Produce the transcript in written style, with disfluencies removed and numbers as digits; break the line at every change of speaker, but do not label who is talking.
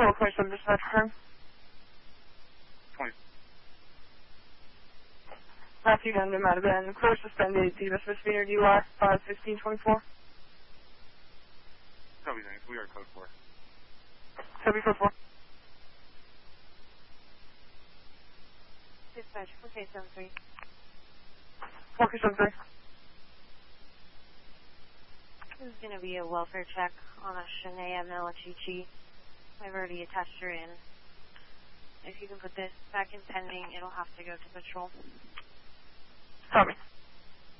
Total 27 dispatch firm.
20.
Last you done, there might have been clear suspended due to misdemeanor DUI 5-15-24.
Copy, thanks. We are code 4.
Copy code 4.
Dispatch 4K73.
4K73.
This is going to be a welfare check on a Shania Milichichi. I've already attached her in. If you can put this back in pending, it'll have to go to patrol.
Copy.